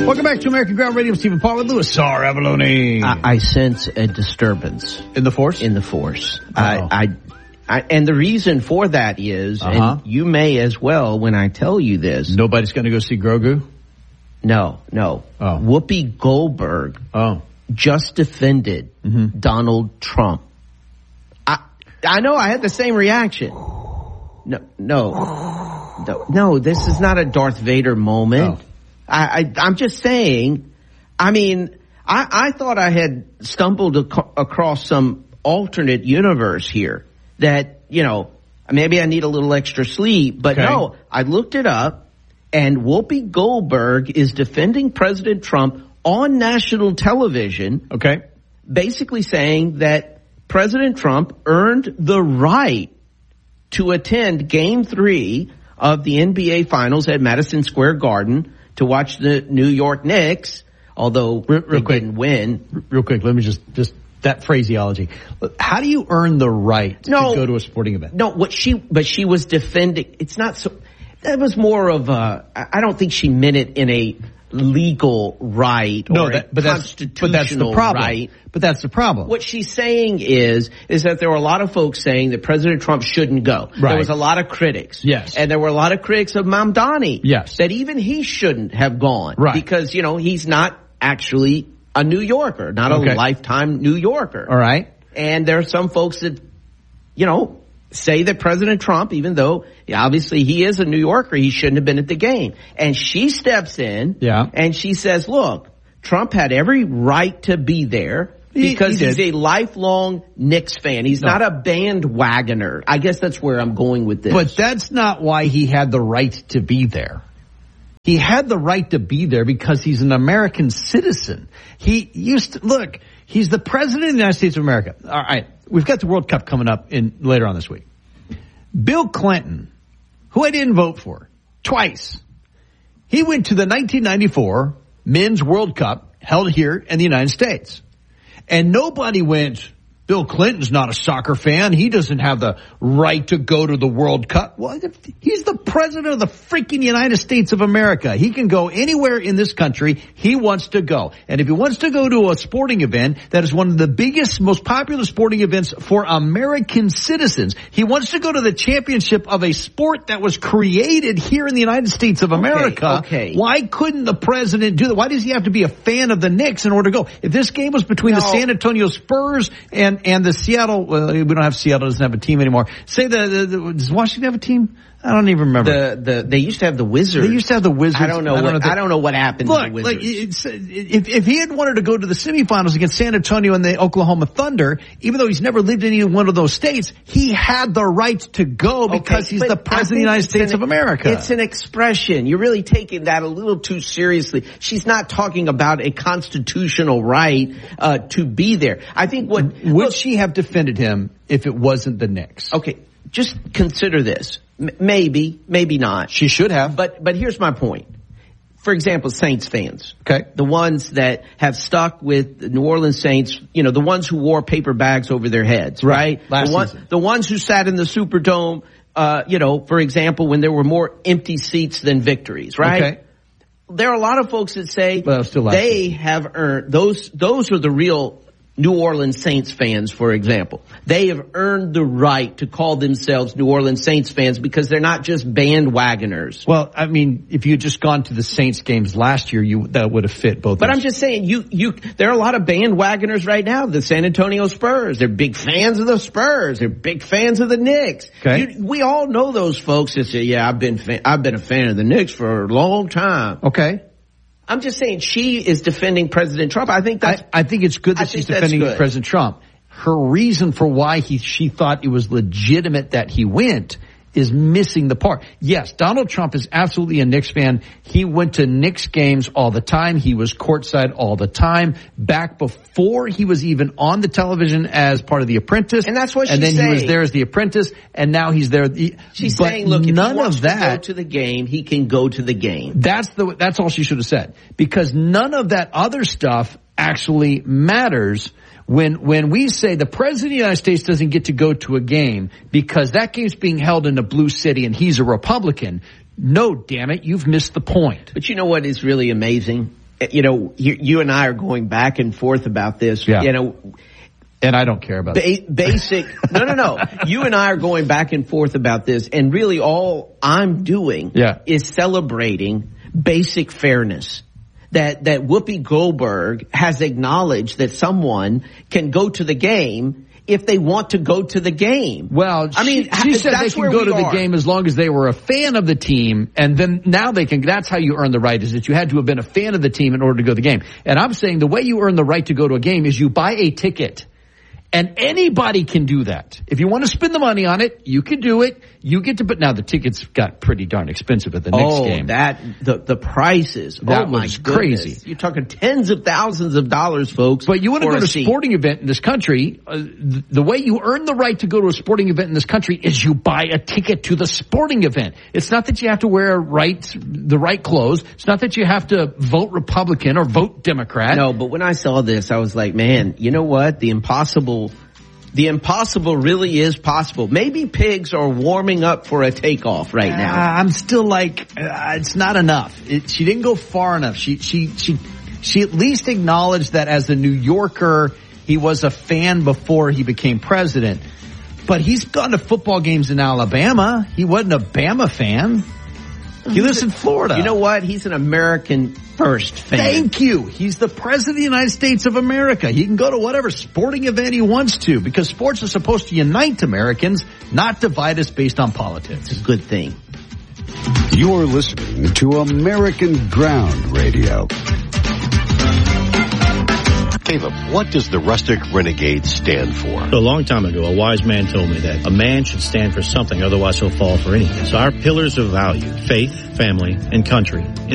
Welcome back to American Ground Radio. Stephen Paul with Louis Czar Avalone. I sense a disturbance In the force? in the force. Uh-oh. And the reason for that is, and you may as well when I tell you this. Nobody's going to go see Grogu? No. Oh. Whoopi Goldberg just defended Donald Trump. I know I had the same reaction. No, this is not a Darth Vader moment. I'm just saying, I mean, I thought I had stumbled across some alternate universe here that, you know, maybe I need a little extra sleep. But no, I looked it up, and Whoopi Goldberg is defending President Trump on national television. Okay. Basically saying that President Trump earned the right to attend Game 3 of the NBA Finals at Madison Square Garden to watch the New York Knicks, although they didn't win. Real quick, let me just that phraseology. How do you earn the right to go to a sporting event? No, but she was defending. It's not so. That was more of a. I don't think she meant it in a legal right or constitutional that's the problem. right. But that's the problem. What she's saying is that there were a lot of folks saying that President Trump shouldn't go. Right. There was a lot of critics. Yes. And there were a lot of critics of Mamdani. Yes. That even he shouldn't have gone. Right. Because, you know, he's not actually a New Yorker, not a lifetime New Yorker. All right. And there are some folks that, you know, say that President Trump, even though obviously he is a New Yorker, he shouldn't have been at the game. And she steps in and she says, look, Trump had every right to be there because he's a lifelong Knicks fan. He's not a bandwagoner. I guess that's where I'm going with this. But that's not why he had the right to be there. He had the right to be there because he's an American citizen. He used to, look, he's the president of the United States of America. All right. We've got the World Cup coming up later on this week. Bill Clinton, who I didn't vote for twice, he went to the 1994 Men's World Cup held here in the United States. And nobody went, Bill Clinton's not a soccer fan. He doesn't have the right to go to the World Cup. Well, he's the president of the freaking United States of America. He can go anywhere in this country he wants to go. And if he wants to go to a sporting event that is one of the biggest, most popular sporting events for American citizens, he wants to go to the championship of a sport that was created here in the United States of America. Why couldn't the president do that? Why does he have to be a fan of the Knicks in order to go? If this game was between the San Antonio Spurs and the Seattle, well, we don't have Seattle, doesn't have a team anymore. Say does Washington have a team? I don't even remember. They used to have the Wizards. They used to have the Wizards. I don't know what happened to the Wizards. If he had wanted to go to the semifinals against San Antonio and the Oklahoma Thunder, even though he's never lived in any one of those states, he had the right to go because he's the president of the United States of America. It's an expression. You're really taking that a little too seriously. She's not talking about a constitutional right to be there. I think would she have defended him if it wasn't the Knicks? Okay, just consider this. Maybe not. She should have. But here's my point. For example, Saints fans. Okay. The ones that have stuck with the New Orleans Saints, you know, the ones who wore paper bags over their heads, right? Last season. The ones who sat in the Superdome, you know, for example, when there were more empty seats than victories, right? Okay. There are a lot of folks that say they have earned, those are the real New Orleans Saints fans, for example. They have earned the right to call themselves New Orleans Saints fans because they're not just bandwagoners. Well, I mean, if you had just gone to the Saints games last year, that would have fit both. But I'm just saying, there are a lot of bandwagoners right now. The San Antonio Spurs, they're big fans of the Spurs. They're big fans of the Knicks. Okay. We all know those folks that say, yeah, I've been a fan of the Knicks for a long time. Okay. I'm just saying she is defending President Trump. I think it's good that she's defending President Trump. Her reason for why she thought it was legitimate that he went is missing the part. Yes, Donald Trump is absolutely a Knicks fan. He went to Knicks games all the time. He was courtside all the time back before he was even on the television as part of The Apprentice. And that's what she's saying. And then he was there as The Apprentice, and now he's there. She's saying, look, if he wants to go to the game, he can go to the game. That's all she should have said. Because none of that other stuff actually matters. When we say the president of the United States doesn't get to go to a game because that game's being held in a blue city and he's a Republican, no, damn it, you've missed the point. But you know what is really amazing? you know, you and I are going back and forth about this, Yeah. you know. And I don't care about it. Basic. No. You and I are going back and forth about this, and really all I'm doing is celebrating basic fairness. That Whoopi Goldberg has acknowledged that someone can go to the game if they want to go to the game. Well, I mean, she said they can go to the game as long as they were a fan of the team, and then now they can. That's how you earn the right, is that you had to have been a fan of the team in order to go to the game. And I'm saying the way you earn the right to go to a game is you buy a ticket. And anybody can do that. If you want to spend the money on it, you can do it. You get to, but now the tickets got pretty darn expensive at the next game. The prices. That was crazy. You're talking tens of thousands of dollars, folks. But you want to go to a sporting event in this country, the way you earn the right to go to a sporting event in this country is you buy a ticket to the sporting event. It's not that you have to wear the right clothes. It's not that you have to vote Republican or vote Democrat. No, but when I saw this, I was like, man, you know what? The impossible really is possible. Maybe pigs are warming up for a takeoff right now. I'm still like, it's not enough. She didn't go far enough. She at least acknowledged that as a New Yorker, he was a fan before he became president. But he's gone to football games in Alabama. He wasn't a Bama fan. He lives in Florida. You know what? He's an American first fan. Thank you. He's the president of the United States of America. He can go to whatever sporting event he wants to, because sports are supposed to unite Americans, not divide us based on politics. It's a good thing. You're listening to American Ground Radio. Caleb, what does the Rustic Renegade stand for? A long time ago, a wise man told me that a man should stand for something, otherwise he'll fall for anything. So our pillars of value, faith, family, and country,